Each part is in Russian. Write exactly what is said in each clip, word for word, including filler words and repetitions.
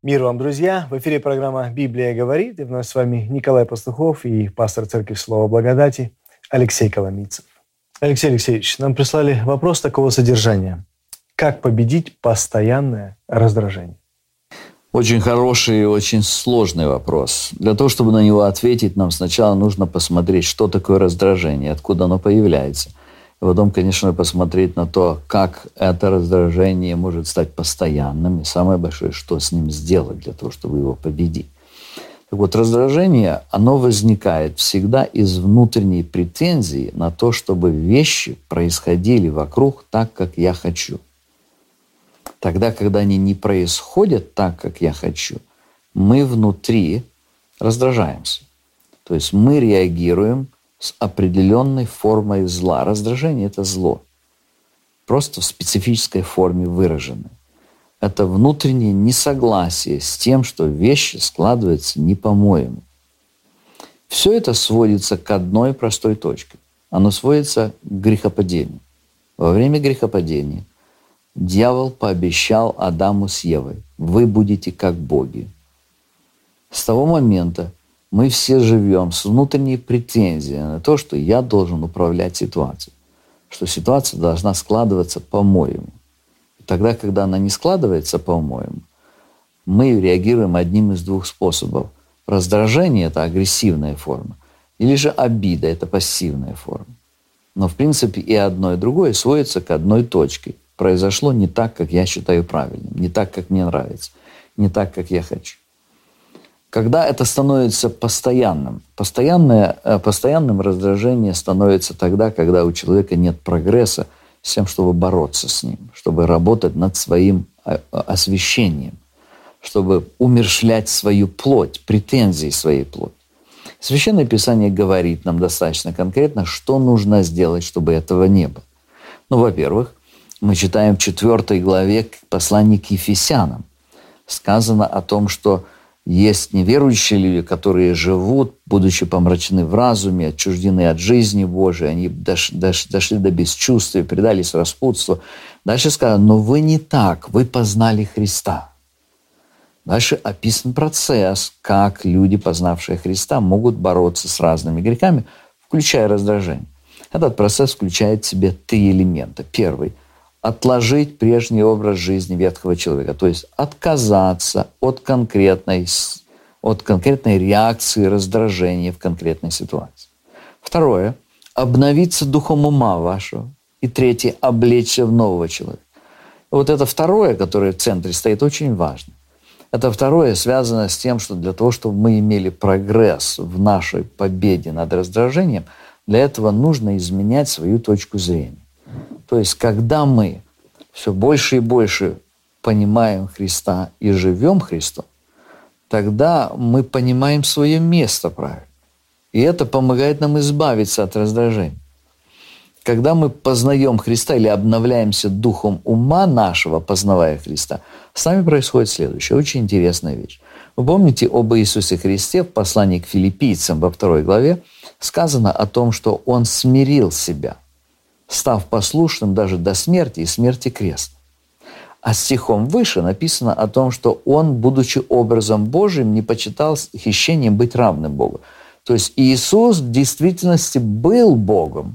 Мир вам, друзья! В эфире программа «Библия говорит». И вновь с вами Николай Пастухов и пастор Церкви Слова Благодати Алексей Коломийцев. Алексей Алексеевич, нам прислали вопрос такого содержания. Как победить постоянное раздражение? Очень хороший и очень сложный вопрос. Для того, чтобы на него ответить, нам сначала нужно посмотреть, что такое раздражение, откуда оно появляется. И потом, конечно, посмотреть на то, как это раздражение может стать постоянным. И самое большое, что с ним сделать для того, чтобы его победить. Так вот, раздражение, оно возникает всегда из внутренней претензии на то, чтобы вещи происходили вокруг так, как я хочу. Тогда, когда они не происходят так, как я хочу, мы внутри раздражаемся. То есть мы реагируем с определенной формой зла. Раздражение – это зло. Просто в специфической форме выраженное. Это внутреннее несогласие с тем, что вещи складываются не по-моему. Все это сводится к одной простой точке. Оно сводится к грехопадению. Во время грехопадения дьявол пообещал Адаму с Евой: вы будете как боги. С того момента мы все живем с внутренней претензией на то, что я должен управлять ситуацией, что ситуация должна складываться по-моему. И тогда, когда она не складывается по-моему, мы реагируем одним из двух способов. Раздражение – это агрессивная форма, или же обида – это пассивная форма. Но в принципе и одно, и другое сводится к одной точке. Произошло не так, как я считаю правильным, не так, как мне нравится, не так, как я хочу. Когда это становится постоянным, постоянное, постоянным раздражение становится тогда, когда у человека нет прогресса с тем, чтобы бороться с ним, чтобы работать над своим освящением, чтобы умерщвлять свою плоть, претензии своей плоти. Священное Писание говорит нам достаточно конкретно, что нужно сделать, чтобы этого не было. Ну, во-первых, мы читаем в четвёртой главе послания к Ефесянам. Сказано о том, что есть неверующие люди, которые живут, будучи помрачены в разуме, отчуждены от жизни Божией, они дош, дош, дошли до бесчувствия, предались распутству. Дальше сказано: но вы не так, вы познали Христа. Дальше описан процесс, как люди, познавшие Христа, могут бороться с разными грехами, включая раздражение. Этот процесс включает в себе три элемента. Первый – отложить прежний образ жизни ветхого человека, то есть отказаться от конкретной, от конкретной реакции раздражения в конкретной ситуации. Второе – обновиться духом ума вашего. И третье – облечься в нового человека. Вот это второе, которое в центре стоит, очень важно. Это второе связано с тем, что для того, чтобы мы имели прогресс в нашей победе над раздражением, для этого нужно изменять свою точку зрения. То есть, когда мы все больше и больше понимаем Христа и живем Христом, тогда мы понимаем свое место правильно. И это помогает нам избавиться от раздражения. Когда мы познаем Христа или обновляемся духом ума нашего, познавая Христа, с нами происходит следующее, очень интересная вещь. Вы помните об Иисусе Христе в послании к Филиппийцам во второй главе сказано о том, что Он смирил себя, став послушным даже до смерти и смерти крестной. А стихом выше написано о том, что Он, будучи образом Божиим, не почитал хищением быть равным Богу. То есть Иисус в действительности был Богом,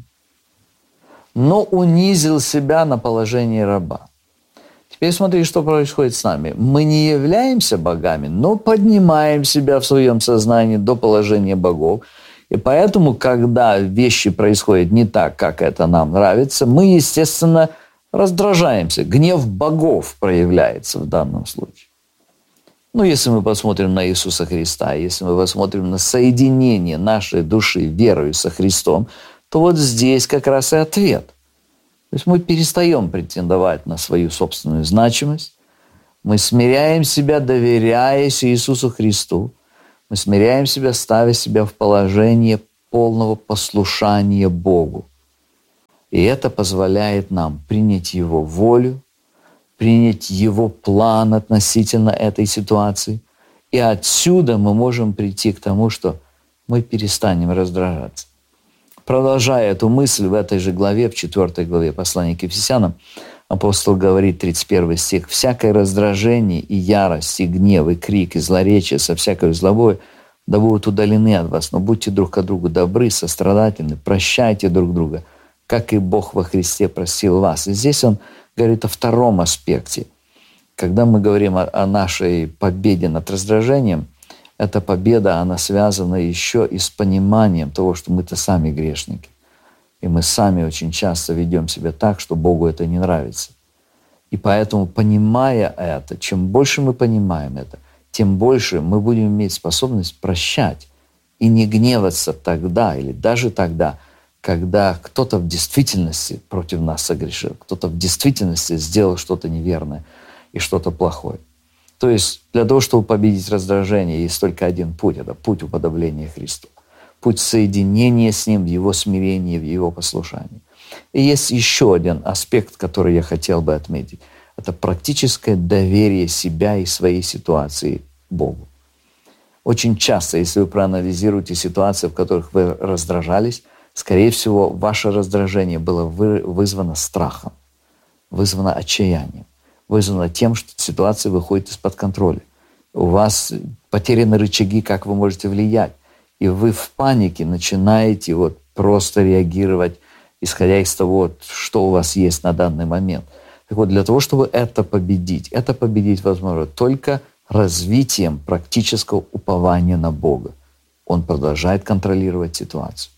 но унизил себя на положение раба. Теперь смотри, что происходит с нами. Мы не являемся богами, но поднимаем себя в своем сознании до положения богов. И поэтому, когда вещи происходят не так, как это нам нравится, мы, естественно, раздражаемся. Гнев богов проявляется в данном случае. Ну, если мы посмотрим на Иисуса Христа, если мы посмотрим на соединение нашей души верою со Христом, то вот здесь как раз и ответ. То есть мы перестаем претендовать на свою собственную значимость, мы смиряем себя, доверяясь Иисусу Христу, мы смиряем себя, ставя себя в положение полного послушания Богу. И это позволяет нам принять Его волю, принять Его план относительно этой ситуации. И отсюда мы можем прийти к тому, что мы перестанем раздражаться. Продолжая эту мысль в этой же главе, в четвёртой главе послания к Ефесянам, Апостол говорит, тридцать первый стих, «Всякое раздражение и ярость, и гнев, и крик, и злоречие со всякой злобой да будут удалены от вас, но будьте друг к другу добры, сострадательны, прощайте друг друга, как и Бог во Христе простил вас». И здесь он говорит о втором аспекте. Когда мы говорим о, о нашей победе над раздражением, эта победа, она связана еще и с пониманием того, что мы-то сами грешники. И мы сами очень часто ведем себя так, что Богу это не нравится. И поэтому, понимая это, чем больше мы понимаем это, тем больше мы будем иметь способность прощать и не гневаться тогда или даже тогда, когда кто-то в действительности против нас согрешил, кто-то в действительности сделал что-то неверное и что-то плохое. То есть для того, чтобы победить раздражение, есть только один путь – это путь уподобления Христу. Путь соединения с Ним в Его смирении, в Его послушании. И есть еще один аспект, который я хотел бы отметить. Это практическое доверие себя и своей ситуации Богу. Очень часто, если вы проанализируете ситуации, в которых вы раздражались, скорее всего, ваше раздражение было вызвано страхом, вызвано отчаянием, вызвано тем, что ситуация выходит из-под контроля. У вас потеряны рычаги, как вы можете влиять. И вы в панике начинаете вот просто реагировать, исходя из того, что у вас есть на данный момент. Так вот, для того, чтобы это победить, это победить возможно только развитием практического упования на Бога. Он продолжает контролировать ситуацию.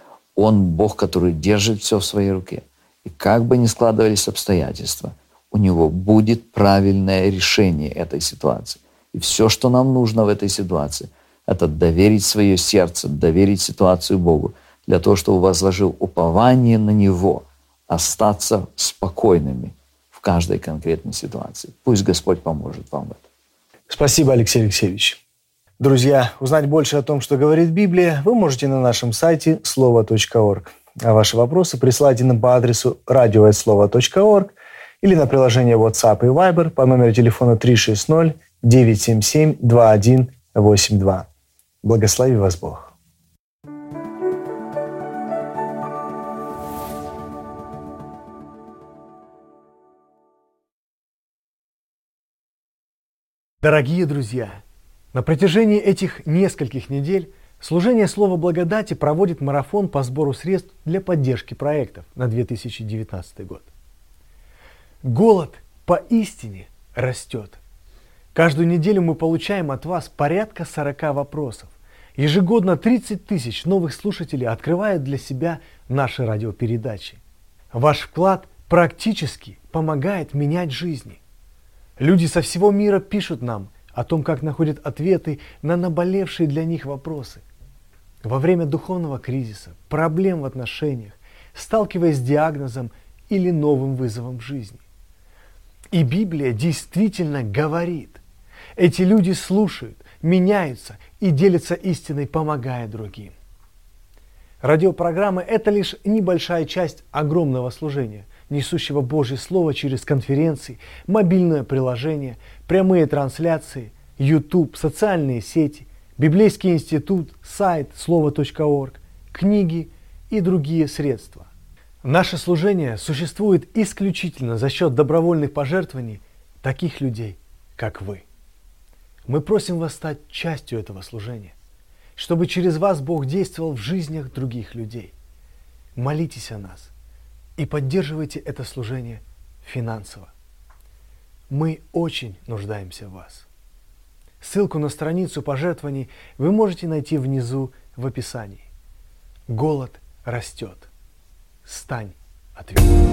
Он Бог, который держит все в своей руке. И как бы ни складывались обстоятельства, у Него будет правильное решение этой ситуации. И все, что нам нужно в этой ситуации, это доверить свое сердце, доверить ситуацию Богу, для того, чтобы возложил упование на Него, остаться спокойными в каждой конкретной ситуации. Пусть Господь поможет вам в этом. Спасибо, Алексей Алексеевич. Друзья, узнать больше о том, что говорит Библия, вы можете на нашем сайте слово точка орг. А ваши вопросы присылайте нам по адресу радио эт слово точка орг или на приложение WhatsApp и Viber по номеру телефона три шесть ноль девять семь семь два один восемь два. Благослови вас Бог. Дорогие друзья, на протяжении этих нескольких недель служение Слова Благодати проводит марафон по сбору средств для поддержки проектов на две тысячи девятнадцатый год. Голод поистине растет. Каждую неделю мы получаем от вас порядка сорока вопросов. Ежегодно тридцать тысяч новых слушателей открывают для себя наши радиопередачи. Ваш вклад практически помогает менять жизни. Люди со всего мира пишут нам о том, как находят ответы на наболевшие для них вопросы. Во время духовного кризиса, проблем в отношениях, сталкиваясь с диагнозом или новым вызовом в жизни. И Библия действительно говорит. Эти люди слушают, меняются и делятся истиной, помогая другим. Радиопрограммы – это лишь небольшая часть огромного служения, несущего Божье Слово через конференции, мобильное приложение, прямые трансляции, YouTube, социальные сети, Библейский институт, сайт слово точка орг, книги и другие средства. Наше служение существует исключительно за счет добровольных пожертвований таких людей, как вы. Мы просим вас стать частью этого служения, чтобы через вас Бог действовал в жизнях других людей. Молитесь о нас и поддерживайте это служение финансово. Мы очень нуждаемся в вас. Ссылку на страницу пожертвований вы можете найти внизу в описании. Голод растет. Стань ответом.